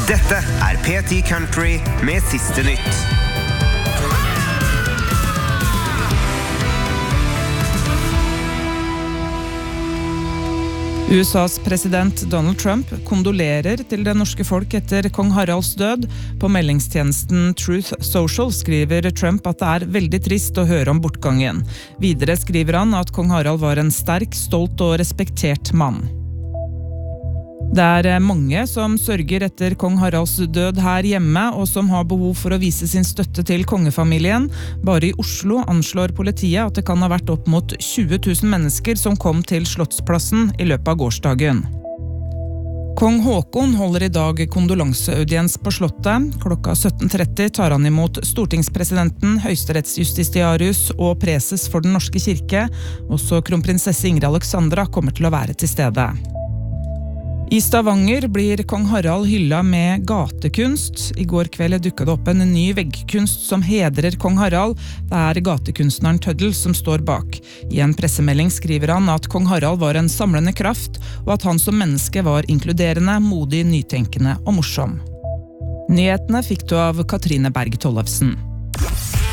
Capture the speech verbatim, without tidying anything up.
Dette er P ti Country med siste nytt. U S A's president Donald Trump kondolerer til det norske folk etter kong Haralds død. På meldingstjenesten Truth Social skriver Trump at det er veldig trist å høre om bortgangen. Videre skriver han at kong Harald var en sterk, stolt og respektert mann. Det er mange som sørger etter kong Haralds død her hjemme, og som har behov for å vise sin støtte til kongefamilien. Bare i Oslo anslår politiet at det kan ha vært opp mot tjue tusen mennesker som kom til Slottsplassen i løpet av gårsdagen. Kong Håkon holder i dag kondolanseaudiens på Slottet. Klokka sytten tretti tar han imot stortingspresidenten, høyesterettsjustitiarius og preses for Den norske kirke. Også kronprinsesse Ingrid Alexandra kommer til å være til stede. I Stavanger blir kong Harald hylla med gatekunst. I går kveld dukket det opp en ny veggkunst som hedrer kong Harald. Det er gatekunstneren Tøddel som står bak. I en pressemelding skriver han at kong Harald var en samlende kraft, og at han som menneske var inkluderende, modig, nytenkende og morsom. Nyhetene fikk du av Katrine Berg Tollefsen.